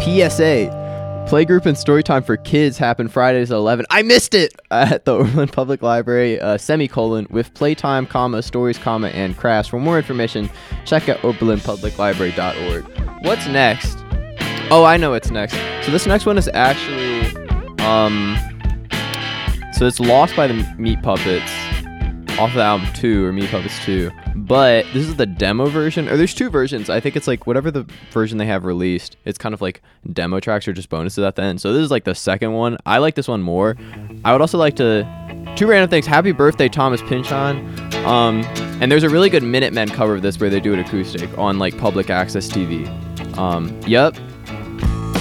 PSA. Playgroup and Storytime for Kids happen Fridays at 11. I missed it! At the Oberlin Public Library, semicolon, with playtime, comma, stories, comma, and crafts. For more information, check out oberlinpubliclibrary.org. What's next? Oh, I know what's next. So this next one is actually, so it's Lost by the Meat Puppets off of the album 2, or Meat Puppets 2. But this is the demo version, or there's two versions. I think it's like whatever the version they have released, it's kind of like demo tracks or just bonuses at the end. So this is like the second one. I like this one more. I would also like to, two random things. Happy birthday, Thomas Pynchon. And there's a really good Minutemen cover of this where they do it acoustic on like public access TV. Yep.